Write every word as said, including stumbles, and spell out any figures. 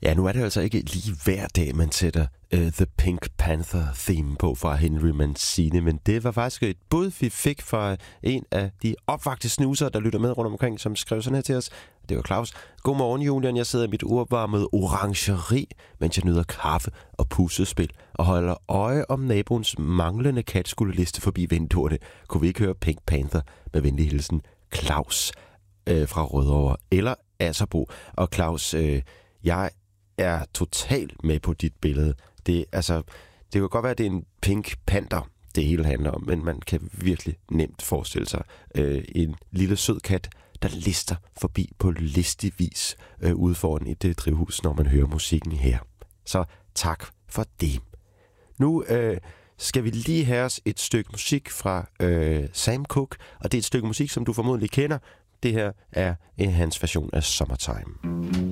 Ja, nu er det altså ikke lige hver dag, man sætter uh, The Pink Panther-theme på fra Henry Mancini, men det var faktisk et bud, vi fik fra en af de opvagte snusere, der lytter med rundt omkring, som skrev sådan her til os. Det var Claus. Godmorgen, Julian. Jeg sidder i mit urvarmede orangeri, mens jeg nyder kaffe og puslespil og holder øje om naboens manglende kat skulle liste forbi vinduerne. Kunne vi ikke høre Pink Panther med venlig hilsen Claus øh, fra Rødovre eller Asserbo. Og Claus, øh, jeg er totalt med på dit billede. Det, altså, det kan godt være, at det er en pink panter, det hele handler om, men man kan virkelig nemt forestille sig øh, en lille sød kat, der lister forbi på listig vis øh, ude foran et øh, drivhus, når man hører musikken her. Så tak for det. Nu øh, skal vi lige have os et stykke musik fra øh, Sam Cooke, og det er et stykke musik, som du formodentlig kender. Det her er øh, hans version af Summertime.